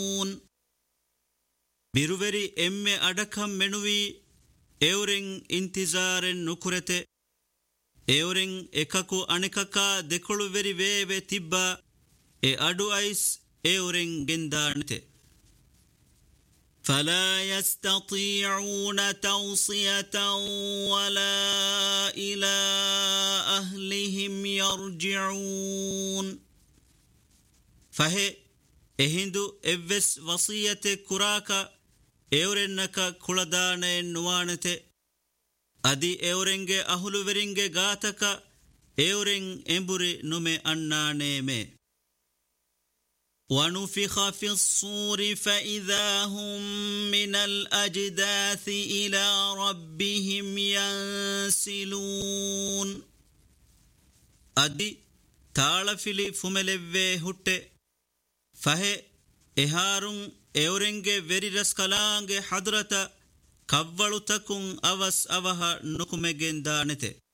ಬಿರುವೆರಿ ಎಮ್ಮೆ ಅಡಕಂ ಮೆನುವಿ ಎವರೆಂ ಇಂತಿಜಾರೆನ್ ನುಕುರೆತೆ ಎವರೆಂ ಎಕಕು ಅಣಿಕಕ ದೆಕೊಳುವೆರಿ ವೇವೆ ತಿಬ್ಬ ಎ ಅಡು ಐಸ್ ಎವರೆಂ ಗೆಂದಾಣಿತೆ فلا يستطيعون توصية ولا إلى أهلهم يرجعون فهي එහිඳු එව්වෙස් වසීයතෙ කුරාක එවරෙන්නක කුලදානය නුවානතෙ අදි එවරෙන්ගේ අහුළුවරින්ගේ ගාතක එවරෙන් එඹුරි නුමෙ අන්නානේමේ ونفخ في الصور فإذا هم من الأجداث إلى ربهم ينسلون أدي تالفلي فملوه هُتّe فهي إهارون إورنجي وريرس كلانجي حضرتا كوّلو تكون أوس أوها نكمجين دانته